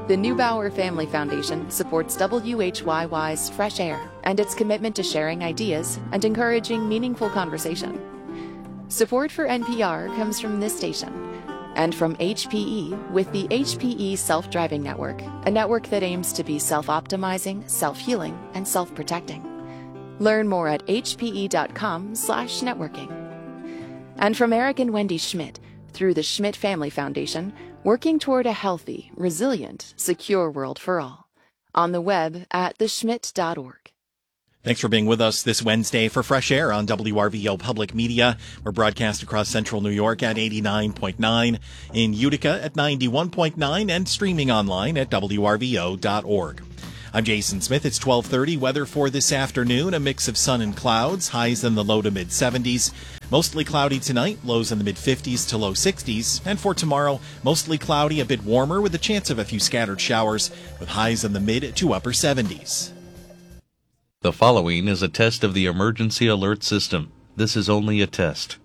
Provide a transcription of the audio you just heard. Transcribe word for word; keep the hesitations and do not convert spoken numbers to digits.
The Neubauer Family Foundation supports W H Y Y's Fresh Air and its commitment to sharing ideas and encouraging meaningful conversation. Support for N P R comes from this station and from H P E with the H P E Self-Driving Network, a network that aims to be self-optimizing, self-healing, and self-protecting. Learn more at hpe.com slash networking. And from Eric and Wendy Schmidt through the Schmidt Family Foundation, working toward a healthy, resilient, secure world for all. On the web at the schmidt dot org. Thanks for being with us this Wednesday for Fresh Air on W R V O Public Media. We're broadcast across central New York at eighty-nine point nine, in Utica at ninety-one point nine, and streaming online at W R V O dot org. I'm Jason Smith. It's twelve thirty. Weather for this afternoon, a mix of sun and clouds, highs in the low to mid seventies. Mostly cloudy tonight, lows in the mid fifties to low sixties. And for tomorrow, mostly cloudy, a bit warmer with a chance of a few scattered showers with highs in the mid to upper seventies. The following is a test of the emergency alert system. This is only a test.